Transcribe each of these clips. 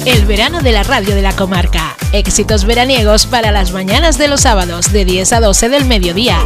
el verano de la radio de la comarca. Éxitos veraniegos para las mañanas de los sábados de 10 a 12 del mediodía.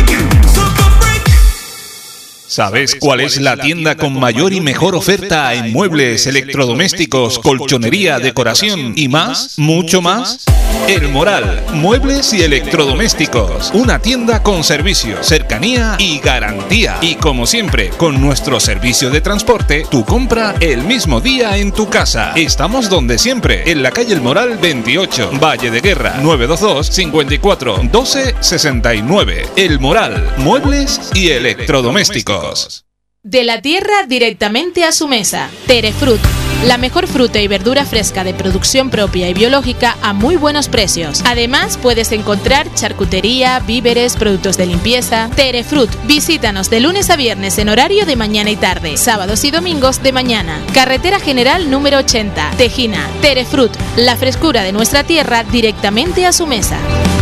¿Sabes cuál es la tienda con mayor y mejor oferta en muebles, electrodomésticos, colchonería, decoración y más? ¿Mucho más? El Moral, muebles y electrodomésticos. Una tienda con servicio, cercanía y garantía. Y como siempre, con nuestro servicio de transporte, tu compra el mismo día en tu casa. Estamos donde siempre, en la calle El Moral 28, Valle de Guerra, 922 54 12 69. El Moral, muebles y electrodomésticos. De la tierra directamente a su mesa. Terefrut, la mejor fruta y verdura fresca de producción propia y biológica a muy buenos precios. Además, puedes encontrar charcutería, víveres, productos de limpieza. Terefrut, visítanos de lunes a viernes en horario de mañana y tarde, sábados y domingos de mañana. Carretera General número 80, Tejina. Terefrut, la frescura de nuestra tierra directamente a su mesa.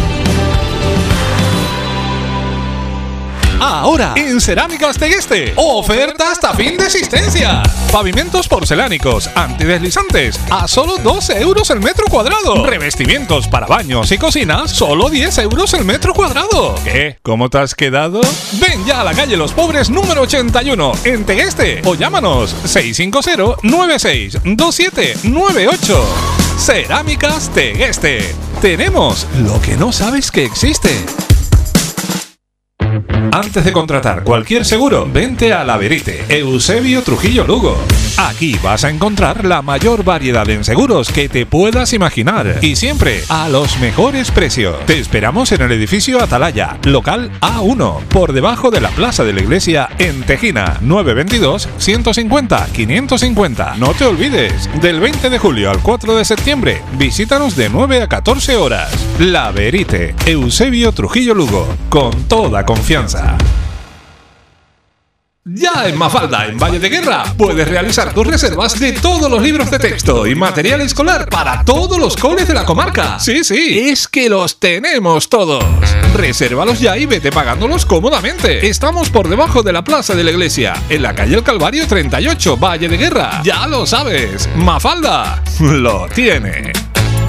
Ahora, en Cerámicas Tegueste, oferta hasta fin de existencia. Pavimentos porcelánicos, antideslizantes, a solo 12 euros el metro cuadrado. Revestimientos para baños y cocinas, solo 10 euros el metro cuadrado. ¿Qué? ¿Cómo te has quedado? Ven ya a la calle Los Pobres número 81, en Tegueste, o llámanos 650-962798. Cerámicas Tegueste. Tenemos lo que no sabes que existe. Antes de contratar cualquier seguro, vente a La Verite, Eusebio Trujillo Lugo. Aquí vas a encontrar la mayor variedad en seguros que te puedas imaginar y siempre a los mejores precios. Te esperamos en el edificio Atalaya, local A1, por debajo de la Plaza de la Iglesia en Tejina, 922-150-550. No te olvides, del 20 de julio al 4 de septiembre, visítanos de 9 a 14 horas. La Verite, Eusebio Trujillo Lugo, con toda confianza. Ya en Mafalda, en Valle de Guerra, puedes realizar tus reservas de todos los libros de texto y material escolar para todos los coles de la comarca. Sí, es que los tenemos todos. Resérvalos ya y vete pagándolos cómodamente. Estamos por debajo de la Plaza de la Iglesia, en la calle El Calvario 38, Valle de Guerra. Ya lo sabes, Mafalda lo tiene.